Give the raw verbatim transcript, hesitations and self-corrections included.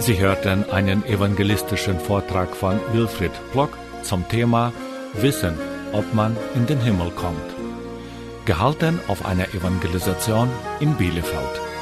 Sie hörten einen evangelistischen Vortrag von Wilfried Plock zum Thema Wissen, ob man in den Himmel kommt. Gehalten auf einer Evangelisation in Bielefeld.